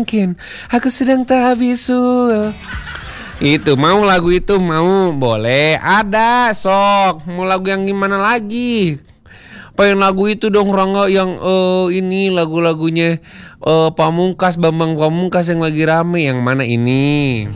mungkin aku sedang tak bisul. Itu mau lagu itu mau boleh ada sok mau lagu yang gimana lagi? Pengen lagu itu dong Rangga yang ini lagu-lagunya Pamungkas Bambang Pamungkas yang lagi rame yang mana ini?